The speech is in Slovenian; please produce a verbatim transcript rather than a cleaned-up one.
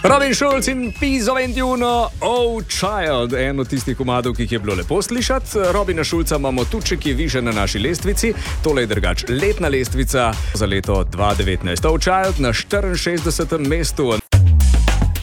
Robin Schulz in Piso dvajset, Oh Child, en od tistih komadov, ki jih je bilo lepo slišati. Robina Schulza imamo tudi, ki je više na naši lestvici. Tole je drugač letna lestvica za leto dva tisoč devetnajst. Oh Child na štiriinšestdesetem mestu.